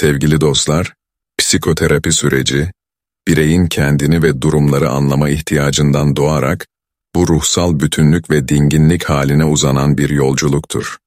Sevgili dostlar, psikoterapi süreci, bireyin kendini ve durumları anlama ihtiyacından doğarak, bu ruhsal bütünlük ve dinginlik haline uzanan bir yolculuktur.